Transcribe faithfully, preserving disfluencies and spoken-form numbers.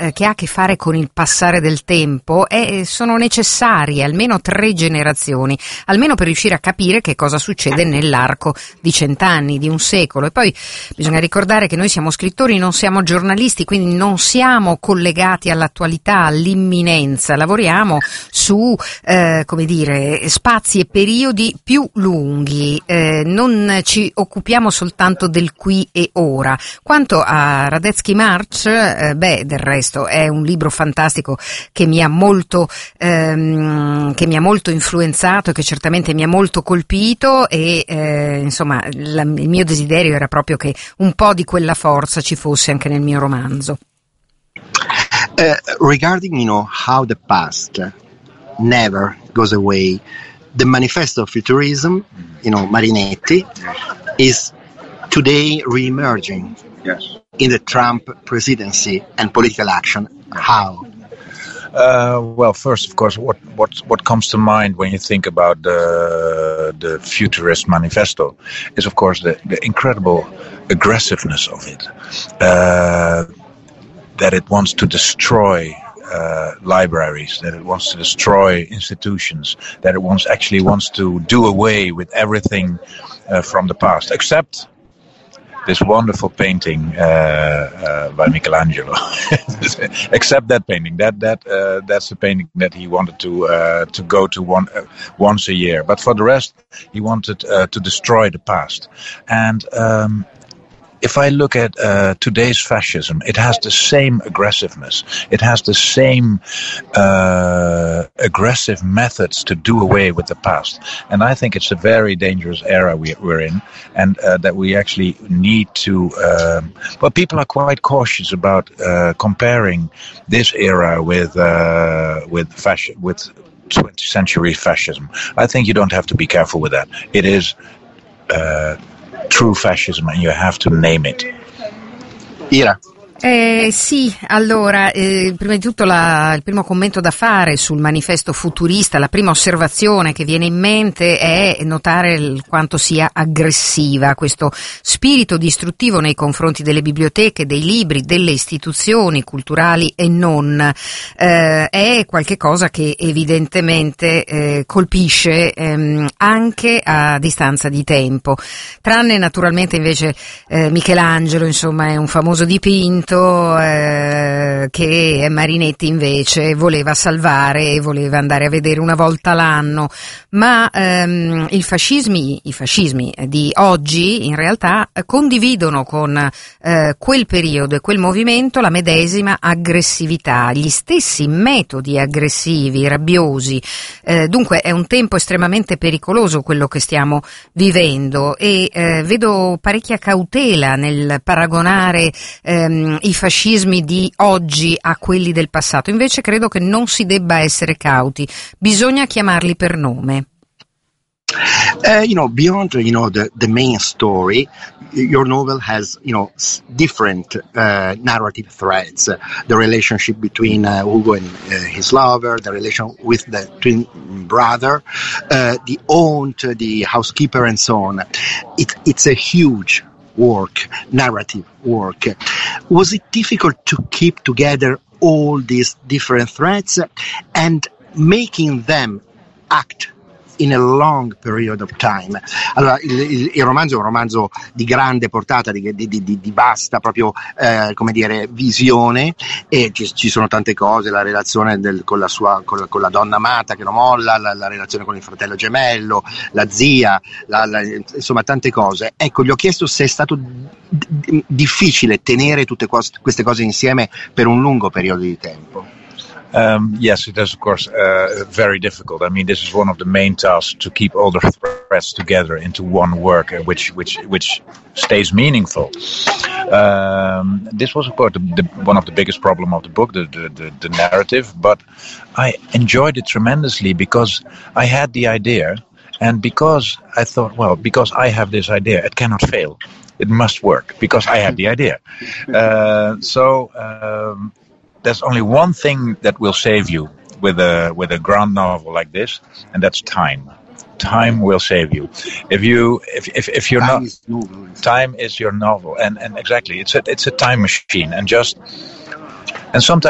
eh, che ha a che fare con il passare del tempo è, sono necessarie almeno tre generazioni, almeno per riuscire a capire che cosa succede nell'arco di cent'anni, di un secolo. E poi bisogna ricordare che noi siamo scrittori, non siamo giornalisti, quindi non siamo collegati all'attualità, all'imminenza, lavoriamo su eh, come dire, spazi e periodi più lunghi, eh, non ci occupiamo soltanto del qui e ora. Quanto a Radetzky March, eh, beh, del resto è un libro fantastico che mi ha molto ehm, che mi ha molto influenzato e che certamente mi ha molto colpito, e eh, insomma la, il mio desiderio era proprio che un po' di quella forza ci fosse anche nel mio romanzo. Uh, regarding, you know, how the past never goes away, the Manifesto of Futurism, you know, Marinetti, is today re-emerging yes. in the Trump presidency and political action. How? Uh, well, first, of course, what, what what comes to mind when you think about the the Futurist Manifesto is, of course, the, the incredible aggressiveness of it. Uh, that it wants to destroy uh, libraries, that it wants to destroy institutions, that it wants actually wants to do away with everything uh, from the past, except this wonderful painting uh, uh, by Michelangelo. Except that painting, that that uh, that's the painting that he wanted to uh, to go to one uh, once a year. But for the rest, he wanted uh, to destroy the past. And um, if I look at uh, today's fascism, it has the same aggressiveness. It has the same uh, aggressive methods to do away with the past. And I think it's a very dangerous era we, we're in, and uh, that we actually need to... Um, well, people are quite cautious about uh, comparing this era with uh, with fasci- with twentieth century fascism. I think you don't have to be careful with that. It is... Uh, true fascism, and you have to name it. Ira. Eh, sì, allora, eh, prima di tutto la, il primo commento da fare sul manifesto futurista, la prima osservazione che viene in mente è notare il, quanto sia aggressiva questo spirito distruttivo nei confronti delle biblioteche, dei libri, delle istituzioni culturali e non. Eh, è qualche cosa che evidentemente eh, colpisce ehm, anche a distanza di tempo, tranne naturalmente invece eh, Michelangelo, insomma, è un famoso dipinto Eh, che Marinetti invece voleva salvare e voleva andare a vedere una volta l'anno, ma ehm, il fascismi, i fascismi di oggi in realtà condividono con eh, quel periodo e quel movimento la medesima aggressività, gli stessi metodi aggressivi, rabbiosi, eh, dunque è un tempo estremamente pericoloso quello che stiamo vivendo, e eh, vedo parecchia cautela nel paragonare ehm, i fascismi di oggi a quelli del passato. Invece credo che non si debba essere cauti, bisogna chiamarli per nome. Uh, you know, beyond you know the, the main story, your novel has you know different uh, narrative threads. The relationship between uh, Hugo and uh, his lover, the relation with the twin brother, uh, the aunt, the housekeeper, and so on. It, it's a huge work, narrative work. Was it difficult to keep together all these different threads and making them act in a long period of time? Allora, il, il, il romanzo è un romanzo di grande portata, di, di, di, di vasta proprio eh, come dire visione, e ci, ci sono tante cose, la relazione del, con la sua con la, con la donna amata che lo molla, la, la relazione con il fratello gemello, la zia, la, la, insomma tante cose. Ecco, gli ho chiesto se è stato d- difficile tenere tutte cos- queste cose insieme per un lungo periodo di tempo. Um, yes, it is, of course, uh, very difficult. I mean, this is one of the main tasks, to keep all the threads together into one work, uh, which which which stays meaningful. Um, this was, of course, the, the, one of the biggest problem of the book, the, the, the, the narrative. But I enjoyed it tremendously because I had the idea, and because I thought, well, because I have this idea, it cannot fail. It must work because I had the idea. Uh, so. Um, There's only one thing that will save you with a with a grand novel like this, and that's time. Time will save you. If you if if, if you're time not is novel. Time is your novel, and and exactly, it's a it's a time machine, and just and sometimes.